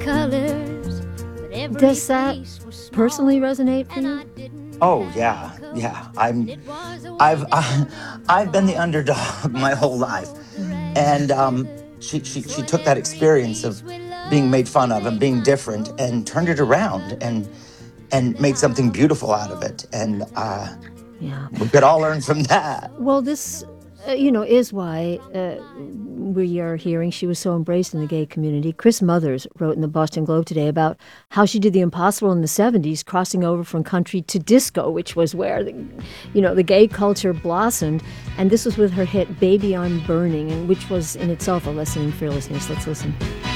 colors, but every Does that face was small, personally resonate for and you? I didn't Oh know yeah, the yeah. color. I'm It was a I've wonderful I've been the fall. underdog my Mother whole life, sewed the Mm. rags and together she for took that every experience piece of with being love made she fun of and made being my different and clothes turned it many around colors and that made something I beautiful out of wore it. for And Yeah. we could all learn from that. Well, this, is why we are hearing she was so embraced in the gay community. Chris Mothers wrote in the Boston Globe today about how she did the impossible in the 70s, crossing over from country to disco, which was where the gay culture blossomed. And this was with her hit "Baby I'm Burning," and which was in itself a lesson in fearlessness. Let's listen.